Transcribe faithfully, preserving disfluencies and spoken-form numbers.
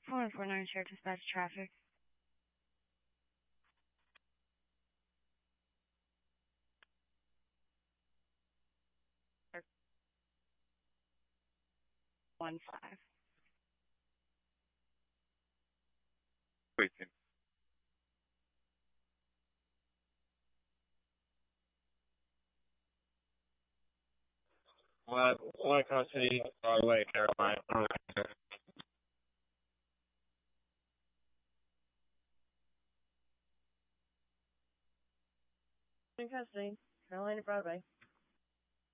four one four nine Sheriff Dispatch Traffic. One five. Waiting. What, what custody? Oh, wait, Caroline. In custody, Carolina Broadway.